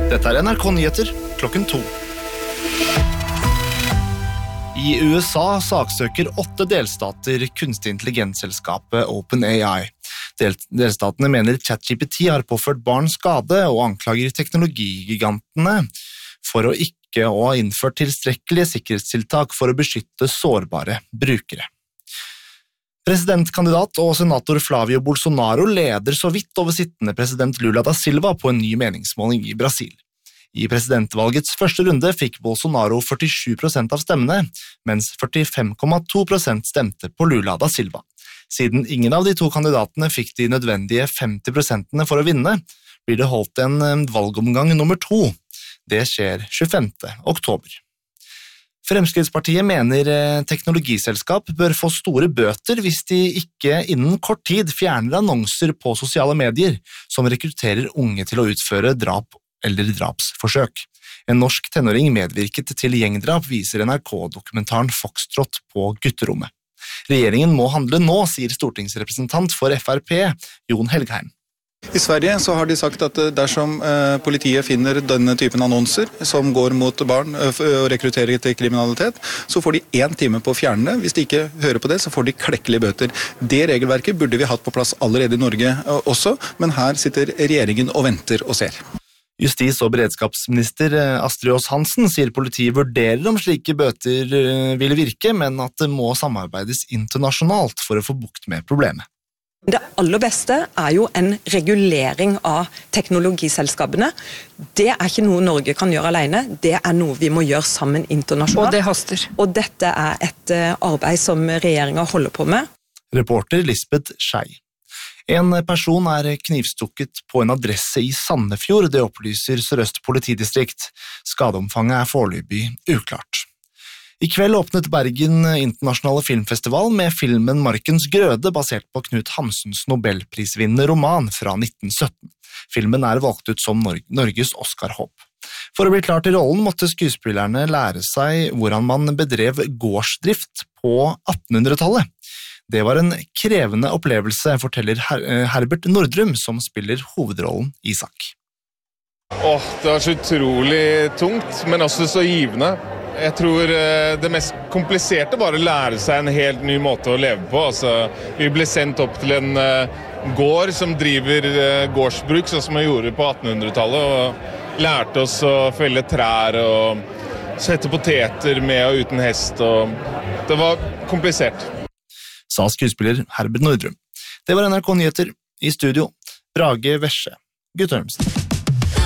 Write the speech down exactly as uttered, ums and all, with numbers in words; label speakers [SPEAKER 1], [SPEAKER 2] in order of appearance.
[SPEAKER 1] Dette er N R K Nyheter, klokken to. I U S A saksøker åtte delstater kunstig intelligensselskapet OpenAI. Del delstatene mener ChatGPT har påført barn skade og anklager teknologigigantene for å ikke ha innført tilstrekkelige sikkerhetstiltak for å beskytte sårbare brukere. Presidentkandidat og senator Flavio Bolsonaro leder så vidt over sittende president Lula da Silva på en ny meningsmåling i Brasil. I presidentvalgets første runde fikk Bolsonaro førtisju prosent av stemmene, mens førtifem komma to prosent stemte på Lula da Silva. Siden ingen av de to kandidatene fikk de nødvendige femti prosentene for å vinne, blir det holdt en valgomgang nummer to. Det skjer tjuefemte oktober. Fremskrittspartiet mener teknologiselskap bør få store bøter hvis de ikke innen kort tid fjerner annonser på sosiale medier som rekrutterer unge til å utføre drap eller drapsforsøk. En norsk tenåring medvirket til gjengdrap, viser N R K-dokumentaren Foxtrot på gutterommet. Regjeringen må handle nå, sier stortingsrepresentant for F R P, Jon Helgheim.
[SPEAKER 2] I Sverige så har de sagt at dersom eh, politiet finner denne typen annonser som går mot barn eh, og rekrutterer til kriminalitet, så får de én time på å fjerne det. Hvis de ikke hører på det, så får de klekkelige bøter. Det regelverket burde vi hatt på plass allerede i Norge eh, også, men her sitter regjeringen og venter og ser.
[SPEAKER 1] Justis- og beredskapsminister Astrid Aas Hansen sier politiet vurderer om slike bøter vil virke, men at det må samarbeides internasjonalt for å få bukt med problemet.
[SPEAKER 3] Det aller beste er jo en regulering av teknologiselskapene. Det er ikke noe Norge kan gjøre alene, det er noe vi må gjøre sammen internasjonalt.
[SPEAKER 4] Og det haster.
[SPEAKER 3] Og dette er et arbeid som regjeringen holder på med.
[SPEAKER 1] Reporter Lisbeth Skei. En person er knivstukket på en adresse i Sandefjord, det opplyser Sør-Øst politidistrikt. Skadeomfanget er foreløpig uklart. I kveld åpnet Bergen internasjonale filmfestival med filmen Markens Grøde, basert på Knut Hamsuns nobelprisvinnende roman fra nitten sytten. Filmen er valgt ut som Norges Oscar-håp. For å bli klar til rollen måtte skuespillerne lære seg hvordan man bedrev gårdsdrift på attenhundretallet. Det var en krevende opplevelse, forteller Her- Herbert Nordrum, som spiller hovedrollen Isak.
[SPEAKER 5] Åh, det var så utrolig tungt, men også så givende. Jeg tror det mest kompliserte var å lære seg en helt ny måte å leve på. Altså, vi ble sendt opp til en gård som driver gårdsbruk, sånn som vi gjorde på attenhundretallet, og lærte oss å felle trær og sette poteter med og uten hest. Og det var komplisert.
[SPEAKER 1] Sa skuespiller Herbert Nordrum. Det var N R K Nyheter. I studio, Brage Vesje, Guttormsen.